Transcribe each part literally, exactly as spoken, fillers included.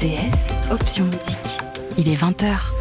T S, option musique. Il est vingt heures.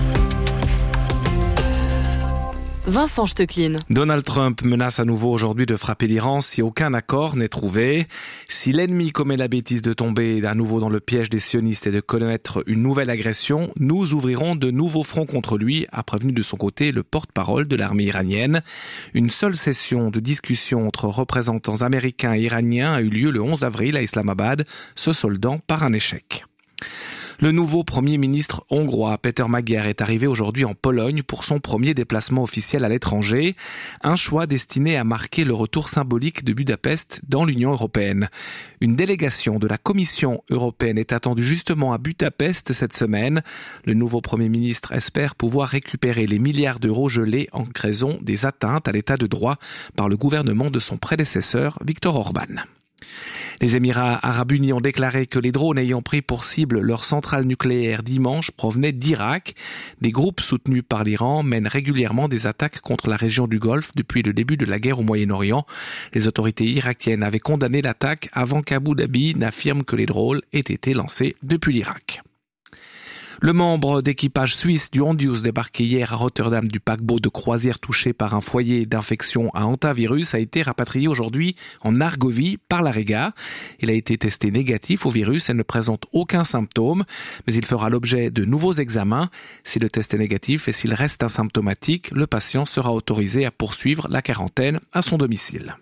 Vincent Stecklin. Donald Trump menace à nouveau aujourd'hui de frapper l'Iran si aucun accord n'est trouvé. Si l'ennemi commet la bêtise de tomber à nouveau dans le piège des sionistes et de commettre une nouvelle agression, nous ouvrirons de nouveaux fronts contre lui, a prévenu de son côté le porte-parole de l'armée iranienne. Une seule session de discussion entre représentants américains et iraniens a eu lieu le onze avril à Islamabad, se soldant par un échec. Le nouveau Premier ministre hongrois, Péter Magyar, est arrivé aujourd'hui en Pologne pour son premier déplacement officiel à l'étranger. Un choix destiné à marquer le retour symbolique de Budapest dans l'Union européenne. Une délégation de la Commission européenne est attendue justement à Budapest cette semaine. Le nouveau Premier ministre espère pouvoir récupérer les milliards d'euros gelés en raison des atteintes à l'état de droit par le gouvernement de son prédécesseur, Viktor Orban. Les Émirats arabes unis ont déclaré que les drones ayant pris pour cible leur centrale nucléaire dimanche provenaient d'Irak. Des groupes soutenus par l'Iran mènent régulièrement des attaques contre la région du Golfe depuis le début de la guerre au Moyen-Orient. Les autorités irakiennes avaient condamné l'attaque avant qu'Abu Dhabi n'affirme que les drones aient été lancés depuis l'Irak. Le membre d'équipage suisse du Hondius débarqué hier à Rotterdam du paquebot de croisière touché par un foyer d'infection à hantavirus a été rapatrié aujourd'hui en Argovie par la Rega. Il a été testé négatif au virus et ne présente aucun symptôme, mais il fera l'objet de nouveaux examens. Si le test est négatif et s'il reste asymptomatique, le patient sera autorisé à poursuivre la quarantaine à son domicile.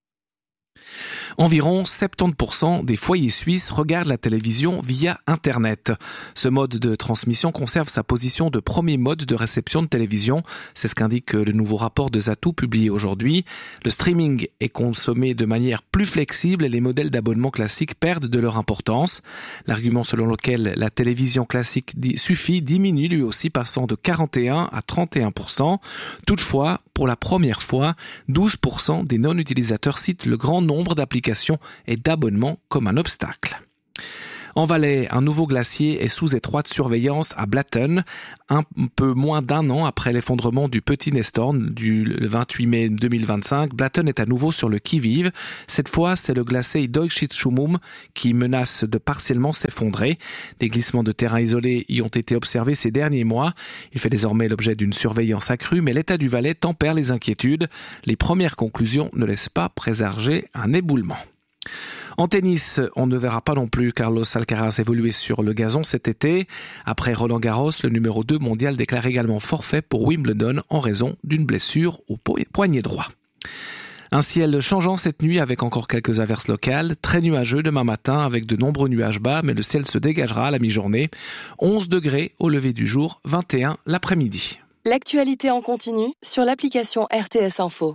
Environ soixante-dix pour cent des foyers suisses regardent la télévision via Internet. Ce mode de transmission conserve sa position de premier mode de réception de télévision. C'est ce qu'indique le nouveau rapport de Zatu publié aujourd'hui. Le streaming est consommé de manière plus flexible et les modèles d'abonnement classiques perdent de leur importance. L'argument selon lequel la télévision classique suffit diminue lui aussi, passant de quarante et un à trente et un pour cent. Toutefois, pour la première fois, douze pour cent des non-utilisateurs citent le grand nombre d'applications et d'abonnements comme un obstacle. En Valais, un nouveau glacier est sous étroite surveillance à Blatten, un peu moins d'un an après l'effondrement du Petit Nestorn du vingt-huit mai deux mille vingt-cinq. Blatten est à nouveau sur le qui-vive. Cette fois, c'est le glacier Deutschitschumum qui menace de partiellement s'effondrer. Des glissements de terrain isolés y ont été observés ces derniers mois. Il fait désormais l'objet d'une surveillance accrue, mais l'état du Valais tempère les inquiétudes. Les premières conclusions ne laissent pas présager un éboulement. En tennis, on ne verra pas non plus Carlos Alcaraz évoluer sur le gazon cet été. Après Roland Garros, le numéro deux mondial déclare également forfait pour Wimbledon en raison d'une blessure au poignet droit. Un ciel changeant cette nuit avec encore quelques averses locales, très nuageux demain matin avec de nombreux nuages bas, mais le ciel se dégagera à la mi-journée. onze degrés au lever du jour, vingt et un l'après-midi. L'actualité en continu sur l'application R T S Info.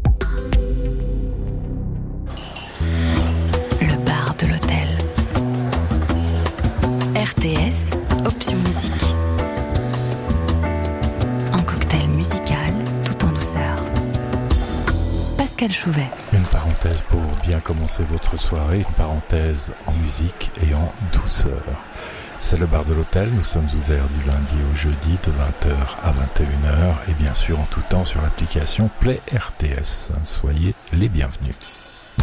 De l'hôtel. R T S, option musique. Un cocktail musical tout en douceur. Pascal Chouvet. Une parenthèse pour bien commencer votre soirée, une parenthèse en musique et en douceur. C'est le bar de l'hôtel, nous sommes ouverts du lundi au jeudi de vingt heures à vingt et une heures et bien sûr en tout temps sur l'application Play R T S. Soyez les bienvenus.